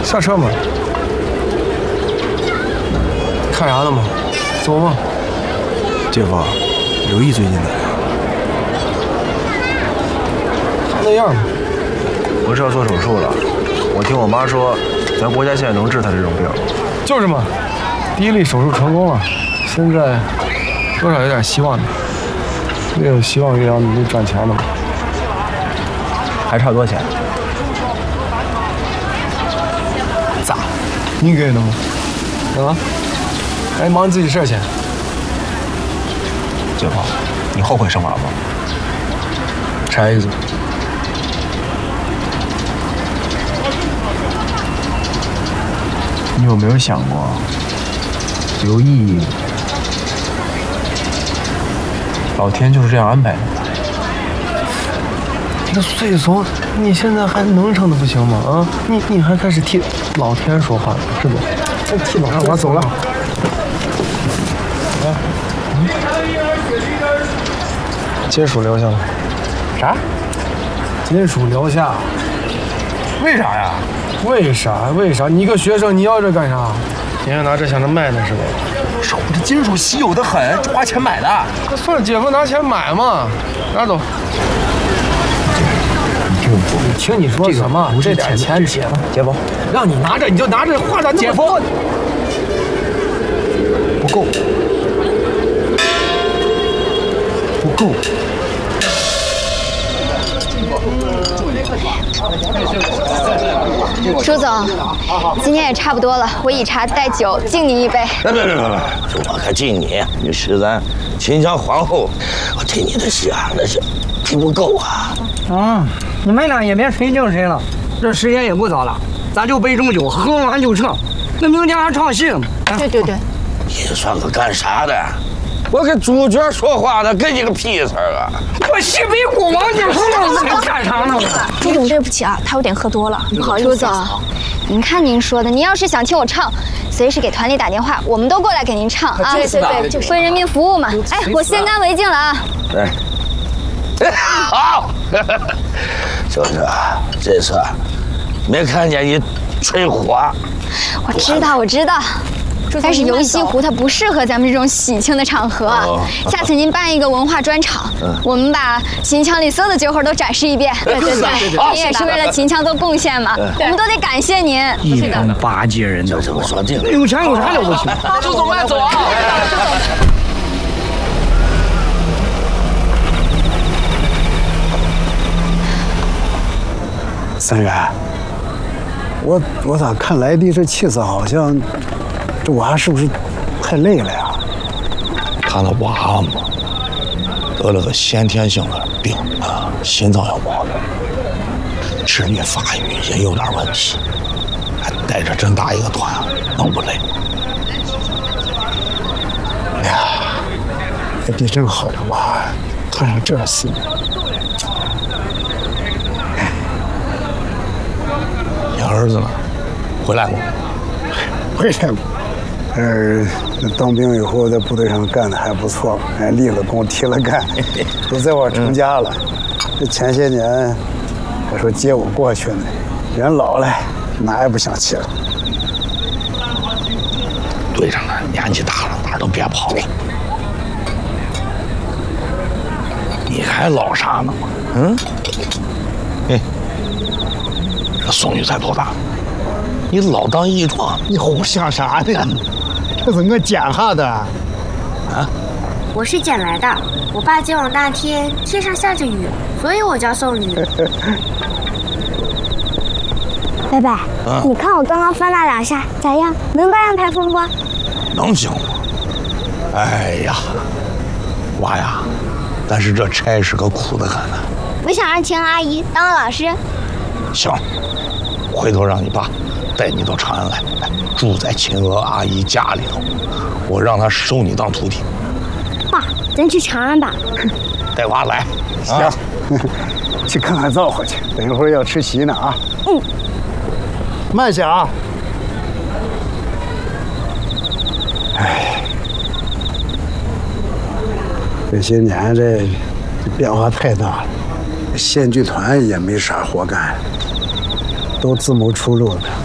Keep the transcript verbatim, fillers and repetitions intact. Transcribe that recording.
下车嘛。看啥呢嘛？走嘛。 姐夫，刘毅最近咋样？ 还那样嘛。 不是要做手术了？我听我妈说，咱国家现在能治他这种病。 就是嘛，第一例手术成功了，现在多少有点希望的。越有希望越要努力赚钱的嘛。 还差多少钱？ 咋？你给的吗？啊？哎，忙你自己事儿去。 姐夫，你后悔生娃吗？ 啥意思？ 你有没有想过，刘毅，老天就是这样安排的？ 这个岁数，你现在还能成的不行吗？啊，你你还开始替老天说话了，是不？还替老天。我走了。啊，嗯，金属留下了。 啥？ 金属留下。 为啥呀？ 为啥？为啥？你一个学生，你要这干啥？你还拿这想着卖呢是吧？ 不是，我这金属稀有的很，花钱买的。 那算了，姐夫拿钱买嘛，拿走。 你听我说， 你听你说什么？这点钱，姐夫， 姐夫， 让你拿着你就拿着，花咋那么多？ 姐夫，不够，不够。 舒总，今天也差不多了，我以茶代酒，敬您一杯。 别别别别别，我可敬你，你是咱秦家皇后，我替你的事啊，那是替不够啊。 啊，你们俩也别谁敬谁了，这时间也不早了，咱就备重酒，喝完就撤。那明天还唱戏呢。 对对对， 你算个干啥的？我跟主角说话的，跟你个屁事儿啊！ 我西北国王就说了，你干啥呢？ 朱总，对不起啊，他有点喝多了，不好意思。朱总，您看您说的，您要是想听我唱，随时给团里打电话，我们都过来给您唱啊！对对对，就是为人民服务嘛。哎，我先干为敬了啊！ 来，好，就是这次没看见你吹火。 我知道，我知道。但是游西湖它不适合咱们这种喜庆的场合，哦、下次您办一个文化专场，嗯、我们把秦腔里所有的酒会都展示一遍。对对对，您也是为了秦腔做贡献嘛，我们都得感谢您。 一帮巴结人的， 这么说定了。 有钱有啥了不起？ 朱总慢走啊！ 三元，我我咋看来的这气色好像？这娃是不是太累了呀？ 他那娃嘛，得了个先天性的病啊，心脏有毛病，智力发育也有点问题，还带着这么大一个团，能不累？ 哎呀，这地真好的娃，摊上这事。 你儿子呢？回来过？ 回来过。呃，当兵以后在部队上干的还不错，哎，立了功，提了干，都在我成家了。这前些年还说接我过去呢，人老了，哪也不想去了。 队长呢，年纪大了，哪儿都别跑了。你还老啥呢？嗯？哎，这宋玉才多大？你老当益壮， 你胡想啥呢？这是我捡下的。啊？ 我是捡来的。我爸接我那天天上下着雨，所以我叫宋雨。 伯伯，啊、你看我刚刚翻那两下，咋样？能当阳台风不？ 能行吗？哎呀，娃呀，但是这差事可苦得很呢。 我想让秦阿姨当老师。 行，回头让你爸带你到长安来，住在秦娥阿姨家里头，我让她收你当徒弟。 爸，咱去长安吧。 带娃来。 行，啊、去看看灶火去。等一会儿要吃席呢啊。嗯。慢些啊。哎，这些年这这变化太大了，县剧团也没啥活干，都自谋出路的，